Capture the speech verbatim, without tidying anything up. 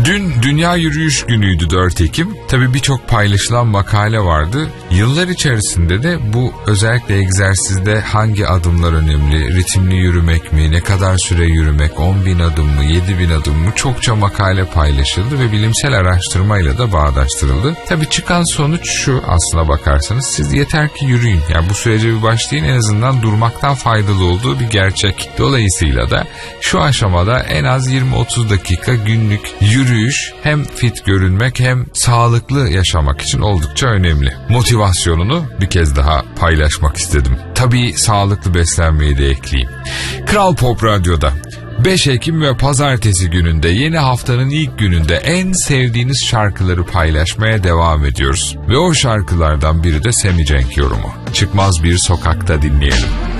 Dün Dünya Yürüyüş Günü'ydü, dört Ekim. Tabii birçok paylaşılan makale vardı. Yıllar içerisinde de bu özellikle egzersizde hangi adımlar önemli, ritimli yürümek mi, ne kadar süre yürümek, on bin adım mı, yedi bin adım mı, çokça makale paylaşıldı ve bilimsel araştırmayla da bağdaştırıldı. Tabii çıkan sonuç şu, aslına bakarsanız siz yeter ki yürüyün. Yani bu sürece bir başlayın, en azından durmaktan faydalı olduğu bir gerçek. Dolayısıyla da şu aşamada en az yirmi otuz dakika günlük yürüyüş hem fit görünmek hem sağlıklı yaşamak için oldukça önemli. Motivasyonunu bir kez daha paylaşmak istedim. Tabii sağlıklı beslenmeyi de ekleyeyim. Kral Pop Radyo'da beş Ekim ve pazartesi gününde, yeni haftanın ilk gününde en sevdiğiniz şarkıları paylaşmaya devam ediyoruz. Ve o şarkılardan biri de Semi Cenk yorumu. Çıkmaz Bir Sokakta dinleyelim.